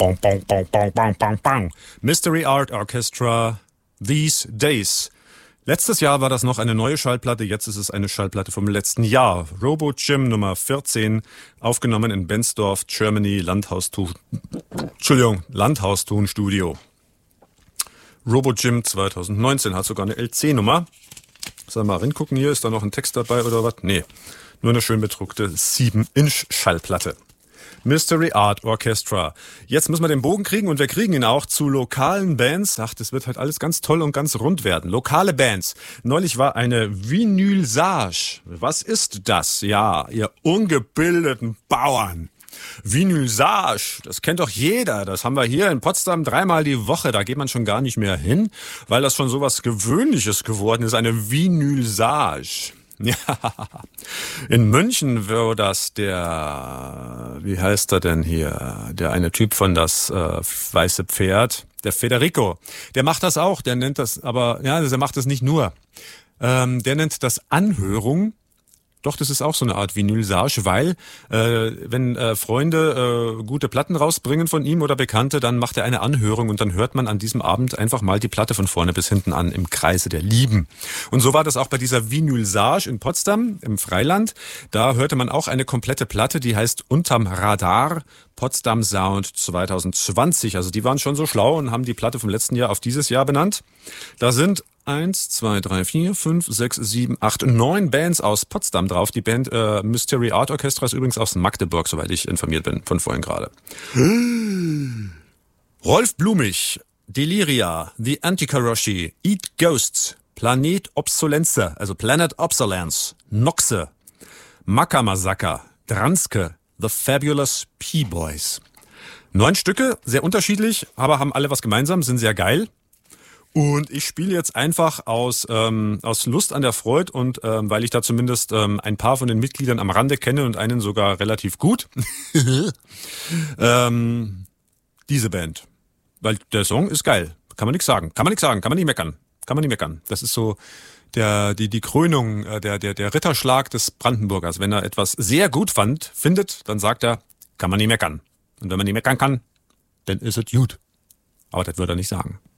Bong, bong, bong, bong, bong, bong, bong. Mystery Art Orchestra, These Days. Letztes Jahr war das noch eine neue Schallplatte, jetzt ist es eine Schallplatte vom letzten Jahr. Robo Jim Nummer 14, aufgenommen in Benzdorf, Germany, Landhauston-Studio. Robo Jim 2019 hat sogar eine LC-Nummer. Soll mal reingucken hier, ist da noch ein Text dabei oder was? Nee, nur eine schön bedruckte 7-Inch-Schallplatte. Mystery Art Orchestra. Jetzt müssen wir den Bogen kriegen und wir kriegen ihn auch zu lokalen Bands. Ach, das wird halt alles ganz toll und ganz rund werden. Lokale Bands. Neulich war eine Vinylsage. Was ist das? Ja, ihr ungebildeten Bauern. Vinylsage, das kennt doch jeder. Das haben wir hier in Potsdam 3-mal die Woche. Da geht man schon gar nicht mehr hin, weil das schon so was Gewöhnliches geworden ist. Eine Vinylsage. Ja, in München wird das wie heißt er denn hier, der eine Typ von das weiße Pferd, der Federico, der macht das auch, der nennt das, aber ja, der macht das nicht nur, der nennt das Anhörung. Doch, das ist auch so eine Art Vinylsage, weil wenn Freunde gute Platten rausbringen von ihm oder Bekannte, dann macht er eine Anhörung und dann hört man an diesem Abend einfach mal die Platte von vorne bis hinten an im Kreise der Lieben. Und so war das auch bei dieser Vinylsage in Potsdam im Freiland. Da hörte man auch eine komplette Platte, die heißt Unterm Radar Potsdam Sound 2020. Also die waren schon so schlau und haben die Platte vom letzten Jahr auf dieses Jahr benannt. Da sind 1, 2, 3, 4, 5, 6, 7, 8, 9 Bands aus Potsdam drauf. Die Band Mystery Art Orchestra ist übrigens aus Magdeburg, soweit ich informiert bin, von vorhin gerade. Rolf Blumig, Deliria, The Antikaroshi, Eat Ghosts, Planet Obsolenze, also Planet Obsolence, Noxe, Makamasaka, Dranske, The Fabulous P-Boys. 9 Stücke, sehr unterschiedlich, aber haben alle was gemeinsam, sind sehr geil. Und ich spiele jetzt einfach aus Lust an der Freude und weil ich da zumindest ein paar von den Mitgliedern am Rande kenne und einen sogar relativ gut, diese Band. Weil der Song ist geil. Kann man nichts sagen. Kann man nicht meckern. Das ist so die Krönung, der Ritterschlag des Brandenburgers. Wenn er etwas sehr gut findet, dann sagt er, kann man nicht meckern. Und wenn man nicht meckern kann, dann ist es gut. Aber das würde er nicht sagen.